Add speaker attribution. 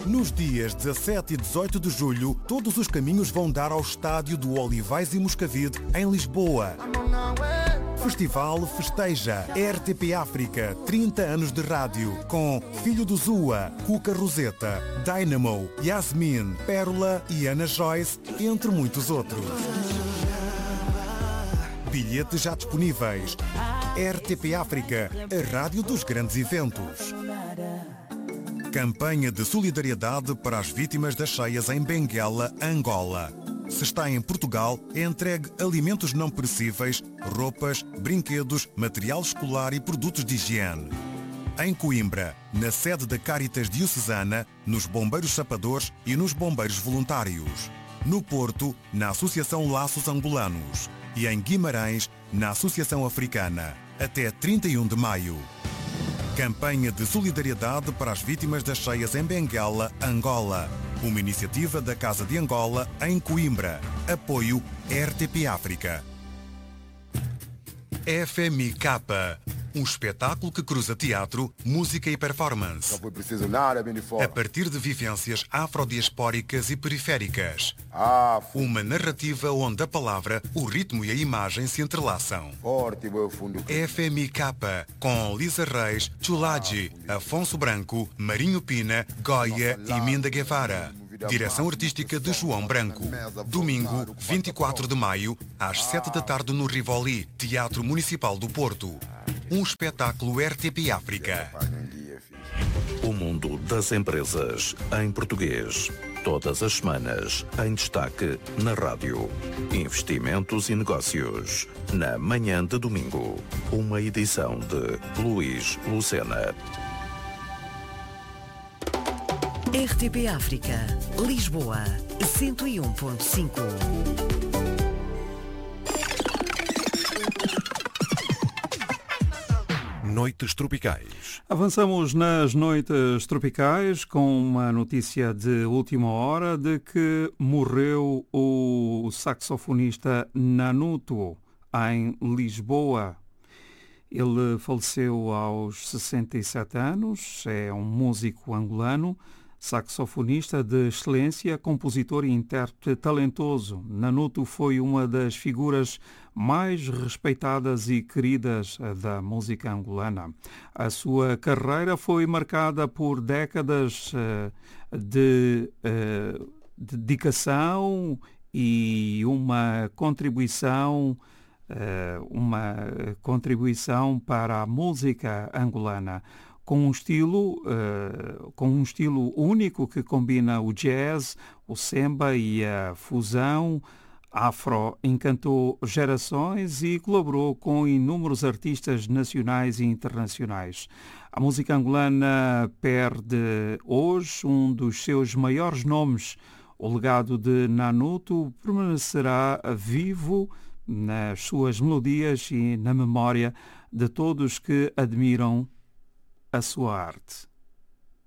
Speaker 1: Nos dias 17 e 18 de julho, todos os caminhos vão dar ao estádio do Olivais e Moscavide, em Lisboa. Festival festeja RTP África, 30 anos de rádio, com Filho do Zua, Cuca Roseta, Dynamo, Yasmin, Pérola e Ana Joyce, entre muitos outros. Bilhetes já disponíveis. RTP África, a rádio dos grandes eventos. Campanha de solidariedade para as vítimas das cheias em Benguela, Angola. Se está em Portugal, entregue alimentos não perecíveis, roupas, brinquedos, material escolar e produtos de higiene. Em Coimbra, na sede da Caritas Diocesana, nos Bombeiros Sapadores e nos Bombeiros Voluntários. No Porto, na Associação Laços Angolanos. E em Guimarães, na Associação Africana. Até 31 de maio. Campanha de solidariedade para as vítimas das cheias em Benguela, Angola. Uma iniciativa da Casa de Angola, em Coimbra. Apoio RTP África. FMK. Um espetáculo que cruza teatro, música e performance.
Speaker 2: Só foi preciso nada bem de fora.
Speaker 1: A partir de vivências afrodiaspóricas e periféricas. Uma narrativa onde a palavra, o ritmo e a imagem se entrelaçam.
Speaker 2: Forte, meu fundo.
Speaker 1: FMK, com Lisa Reis, Chulaji, Afonso Branco, Marinho Pina, Goya e Minda Guevara. Direção artística de João Branco. Domingo, 24 de maio, às 7 da tarde no Rivoli, Teatro Municipal do Porto. Um espetáculo RTP África.
Speaker 3: O mundo das empresas em português. Todas as semanas, em destaque na rádio. Investimentos e negócios. Na manhã de domingo. Uma edição de Luís Lucena.
Speaker 4: RTP África, Lisboa, 101.5.
Speaker 5: Noites Tropicais.
Speaker 6: Avançamos nas noites tropicais com uma notícia de última hora de que morreu o saxofonista Nanuto em Lisboa. Ele faleceu aos 67 anos, é um músico angolano, saxofonista de excelência, compositor e intérprete talentoso. Nanuto foi uma das figuras mais respeitadas e queridas da música angolana. A sua carreira foi marcada por décadas de dedicação e uma contribuição para a música angolana, com um estilo único que combina o jazz, o samba e a fusão afro. Encantou gerações e colaborou com inúmeros artistas nacionais e internacionais. A música angolana perde hoje um dos seus maiores nomes. O legado de Nanuto permanecerá vivo nas suas melodias e na memória de todos que admiram a sua arte.